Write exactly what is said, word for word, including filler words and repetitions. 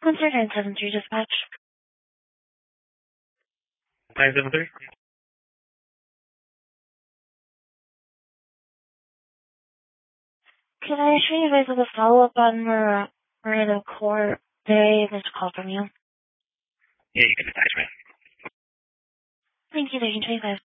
Concert nine seven three dispatch. nine seven three? Can I assure you guys with a follow-up on Mar- Miranda Court? They missed a call from you. Yeah, you can attach me. Thank you, Agent twenty-five.